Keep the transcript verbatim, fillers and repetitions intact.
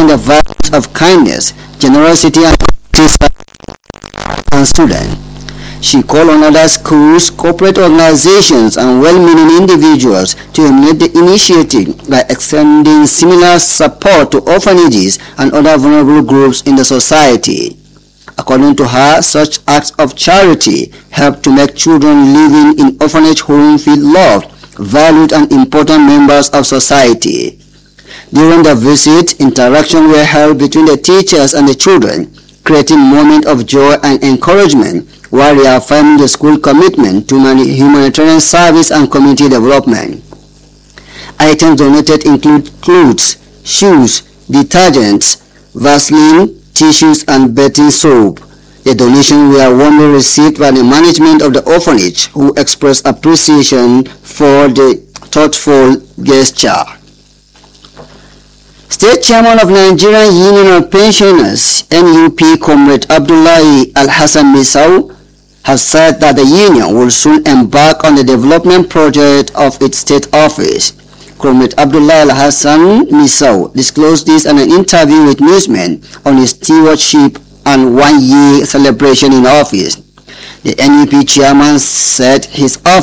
the values of kindness, generosity, and and students. She called on other schools, corporate organizations, and well-meaning individuals to emulate the initiative by extending similar support to orphanages and other vulnerable groups in the society. According to her, such acts of charity help to make children living in orphanage homes feel loved, valued, and important members of society. During the visit, interactions were held between the teachers and the children, creating moments of joy and encouragement while reaffirming the school commitment to humanitarian service and community development. Items donated include clothes, shoes, detergents, Vaseline, tissues, and bathing soap. The donations were warmly received by the management of the orphanage, who expressed appreciation for the thoughtful gesture. State Chairman of Nigerian Union of Pensioners, N U P, Comrade Abdullahi Al-Hassan Misau, has said that the union will soon embark on the development project of its state office. Comrade Abdullahi Al-Hassan Misau disclosed this in an interview with newsmen on his stewardship and one-year celebration in office. The N U P chairman said his office